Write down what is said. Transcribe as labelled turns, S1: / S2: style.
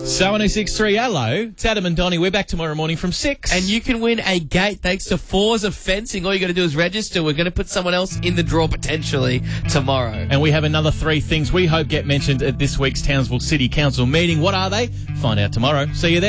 S1: So 1063, hello. It's Adam and Donnie. We're back tomorrow morning from 6.
S2: And you can win a gate thanks to Forza Fencing. All you got to do is register. We're going to put someone else in the draw potentially tomorrow.
S1: And we have another 3 things we hope get mentioned at this week's Townsville City Council meeting. What are they? Find out tomorrow. See you then.